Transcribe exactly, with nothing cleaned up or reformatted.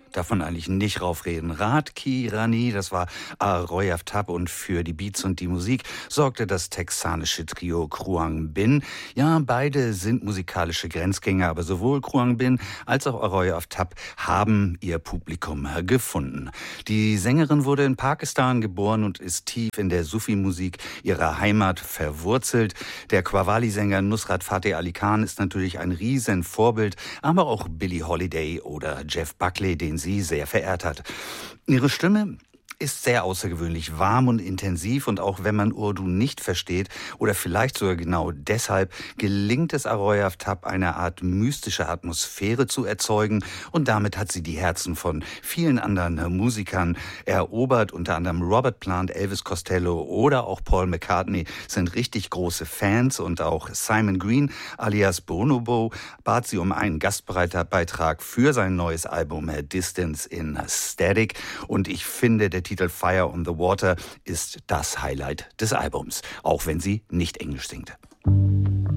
Darf man eigentlich nicht raufreden. Ratki Rani, das war Aroy Aftab, und für die Beats und die Musik sorgte das texanische Trio Kruang Bin. Ja, beide sind musikalische Grenzgänger, aber sowohl Kruang Bin als auch Aroy Aftab haben ihr Publikum gefunden. Die Sängerin wurde in Pakistan geboren und ist tief in der Sufi-Musik ihrer Heimat verwurzelt. Der Qawwali-Sänger Nusrat Fateh Ali Khan ist natürlich ein Riesenvorbild, aber auch Billie Holiday oder Jeff Buckley, den sie sehr verehrt hat. Ihre Stimme ist sehr außergewöhnlich warm und intensiv, und auch wenn man Urdu nicht versteht oder vielleicht sogar genau deshalb, gelingt es Aroy Aftab, eine Art mystische Atmosphäre zu erzeugen, und damit hat sie die Herzen von vielen anderen Musikern erobert. Unter anderem Robert Plant, Elvis Costello oder auch Paul McCartney sind richtig große Fans, und auch Simon Green alias Bonobo bat sie um einen Gastbeitrag für sein neues Album Distance in Static, und ich finde, der Titel Fire on the Water ist das Highlight des Albums, auch wenn sie nicht Englisch singt.